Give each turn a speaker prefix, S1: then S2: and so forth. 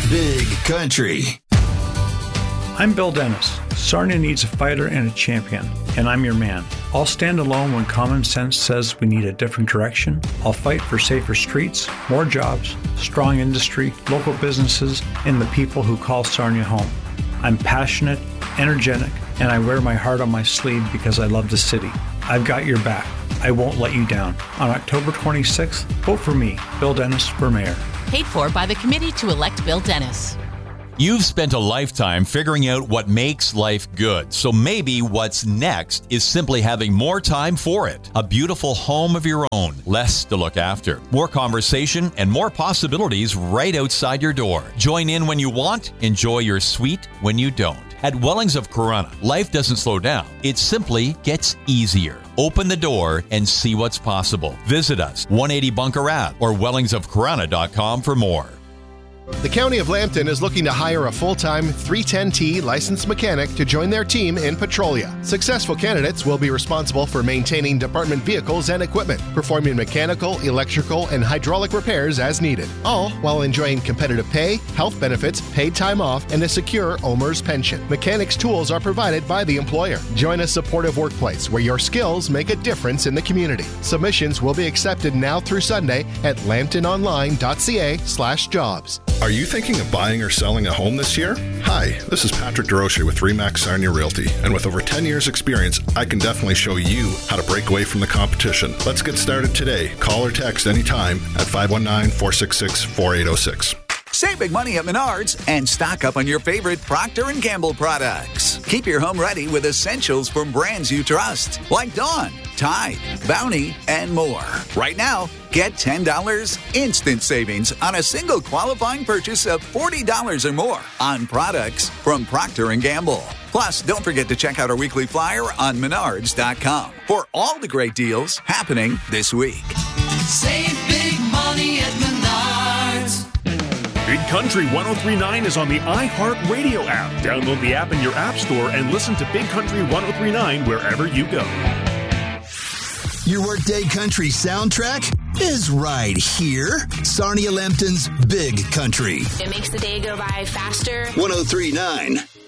S1: Big Country.
S2: I'm Bill Dennis. Sarnia needs a fighter and a champion, and I'm your man. I'll stand alone when common sense says we need a different direction. I'll fight for safer streets, more jobs, strong industry, local businesses, and the people who call Sarnia home. I'm passionate, energetic, and I wear my heart on my sleeve because I love the city. I've got your back. I won't let you down. On October 26th, vote for me, Bill Dennis, for mayor.
S3: Paid for by the committee to elect Bill Dennis.
S4: You've spent a lifetime figuring out what makes life good, so maybe what's next is simply having more time for it. A beautiful home of your own, less to look after, more conversation, and more possibilities right outside your door. Join in when you want, enjoy your suite when you don't. At Wellings of Corunna, life doesn't slow down. It simply gets easier. Open the door and see what's possible. Visit us, 180 Bunker Ave or wellingsofcorunna.com for more.
S5: The County of Lambton is looking to hire a full-time 310T licensed mechanic to join their team in Petrolia. Successful candidates will be responsible for maintaining department vehicles and equipment, performing mechanical, electrical, and hydraulic repairs as needed, all while enjoying competitive pay, health benefits, paid time off, and a secure OMERS pension. Mechanics' tools are provided by the employer. Join a supportive workplace where your skills make a difference in the community. Submissions will be accepted now through Sunday at lambtononline.ca/jobs.
S6: Are you thinking of buying or selling a home this year? Hi, this is Patrick DeRoche with RE/MAX Sarnia Realty, and with over 10 years experience, I can definitely show you how to break away from the competition. Let's get started today. Call or text anytime at 519-466-4806.
S7: Save big money at Menards and stock up on your favorite Procter & Gamble products. Keep your home ready with essentials from brands you trust, like Dawn, Tide, Bounty, and more. Right now, get $10 instant savings on a single qualifying purchase of $40 or more on products from Procter & Gamble. Plus, don't forget to check out our weekly flyer on Menards.com for all the great deals happening this week.
S8: Save big money at Menards.
S9: Big Country 103.9 is on the iHeartRadio app. Download the app in your app store and listen to Big Country 103.9 wherever you go.
S1: Your Workday Country soundtrack is right here. Sarnia Lambton's Big Country.
S10: It makes the day go by faster.
S1: 103.9